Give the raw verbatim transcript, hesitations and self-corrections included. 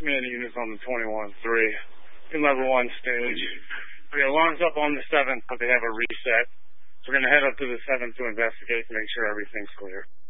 command units on the twenty-one three in level one stage. We got alarms up on the seventh, but they have a reset. So we're going to head up to the seventh to investigate to make sure everything's clear.